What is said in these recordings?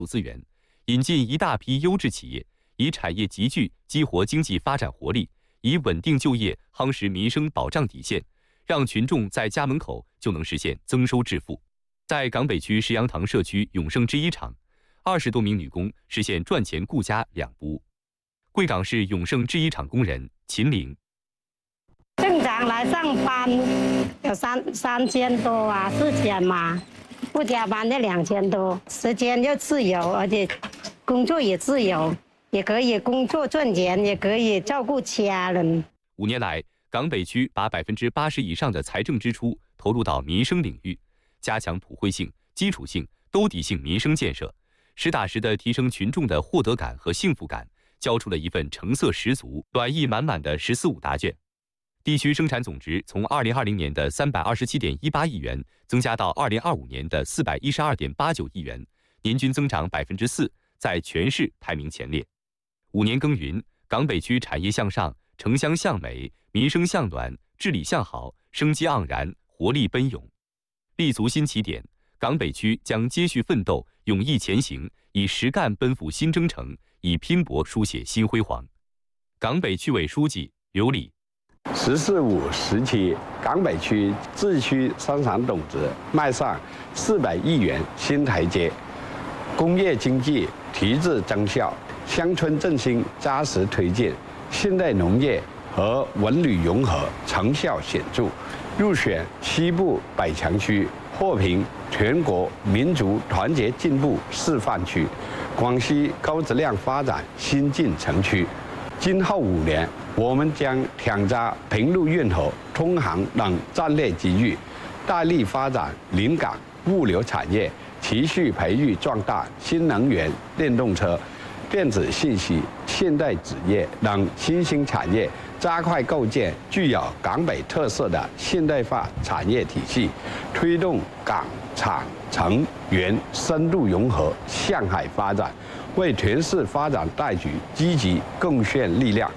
资源，引进一大批优质企业，以产业集聚激活经济发展活力，以稳定就业夯实民生保障底线，让群众在家门口就能实现增收致富。在港北区石羊塘社区永盛制衣厂，20多名女工实现赚钱顾家2不误。贵港市永盛制衣厂工人秦玲。 正常来上班有3000多啊，4000嘛，不加班就2000多，时间就自由，而且工作也自由，也可以工作赚钱，也可以照顾家人。 5年来，港北区把80%以上的财政支出投入到民生领域，加强普惠性、基础性、兜底性民生建设，实打实地提升群众的获得感和幸福感，交出了一份成色十足、暖意满满的“十四五”答卷。地区生产总值从2020年的327.18亿元增加到2025年的412.89亿元，年均增长4%，在全市排名前列。5年耕耘，港北区产业向上，城乡向美，民生向暖，治理向好，生机盎然，活力奔涌。立足新起点，港北区将接续奋斗，勇毅前行，以实干奔赴新征程，以拼搏书写新辉煌。港北区委书记刘礼。 “十四五”时期，港北区自区生产总值迈上400亿元新台阶，工业经济提质增效，乡村振兴扎实推进，现代农业和文旅融合成效显著，入选西部100强区，获评全国民族团结进步示范区，广西高质量发展新进城区。今后5年，我们将挑扎平陆运河、通航等战略机遇，大力发展临港物流产业，持续培育壮大新能源、电动车、电子信息、现代纸业等新兴产业，加快构建具有港北特色的现代化产业体系，推动港厂城园深度融合向海发展，为全市发展大局积极贡献力量。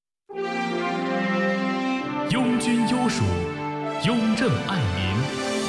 拥军优属，拥政爱民。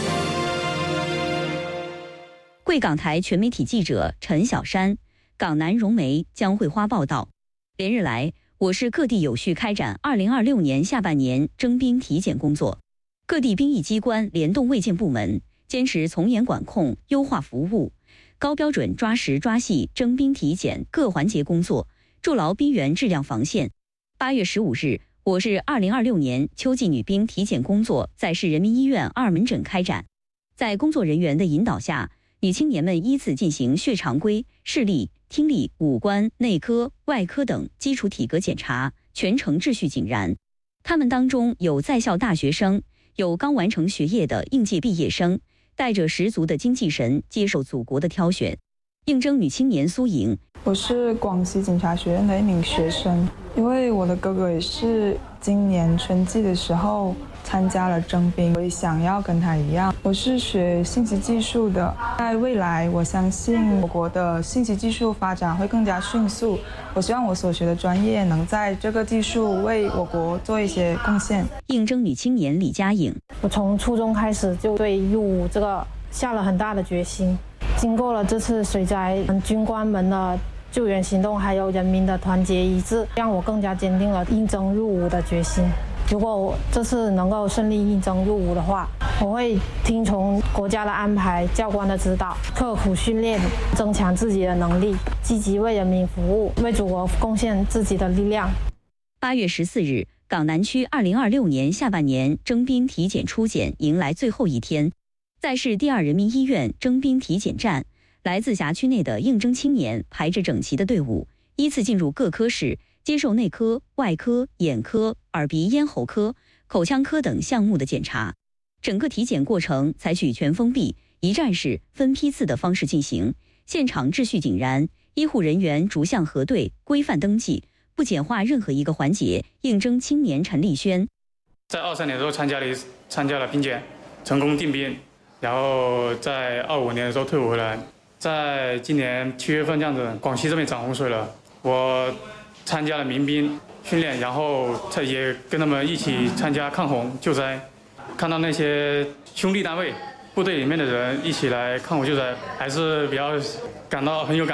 贵港台全媒体记者陈小山，港南融媒江惠花报道。连日来，我市各地有序开展2026年下半年征兵体检工作，各地兵役机关联动卫健部门，坚持从严管控、优化服务，高标准抓实抓细征兵体检各环节工作，筑牢兵员质量防线。8月15日，我市2026年秋季女兵体检工作在市人民医院2门诊开展，在工作人员的引导下，女青年们依次进行血常规、视力、听力、五官、内科、外科等基础体格检查，全程秩序井然。他们当中有在校大学生，有刚完成学业的应届毕业生，带着十足的精气神接受祖国的挑选。应征女青年苏莹， 我是广西警察学院的一名学生，因为我的哥哥也是今年春季的时候参加了征兵，我也想要跟他一样。我是学信息技术的，在未来我相信我国的信息技术发展会更加迅速，我希望我所学的专业能在这个技术为我国做一些贡献。 应征女青年李佳颖， 我从初中开始就对入伍这个下了很大的决心，经过了这次水灾，军官们的救援行动，还有人民的团结一致，让我更加坚定了应征入伍的决心。如果我这次能够顺利应征入伍的话，我会听从国家的安排、教官的指导，刻苦训练，增强自己的能力，积极为人民服务，为祖国贡献自己的力量。 8月14日，港南区2026年下半年征兵体检初检迎来最后一天，在市第2人民医院征兵体检站，来自辖区内的应征青年排着整齐的队伍，依次进入各科室，接受内科、外科、眼科、耳鼻咽喉科、口腔科等项目的检查。整个体检过程采取全封闭、一站式、分批次的方式进行，现场秩序井然，医护人员逐项核对、规范登记，不简化任何一个环节。应征青年陈立轩， 在23年的时候参加了兵检，成功定兵，然后在25年的时候退伍回来。在今年7月份这样子，广西这边涨洪水了，我参加了民兵训练，然后也跟他们一起参加抗洪救灾，看到那些兄弟单位部队里面的人一起来抗洪救灾，还是比较感到很有感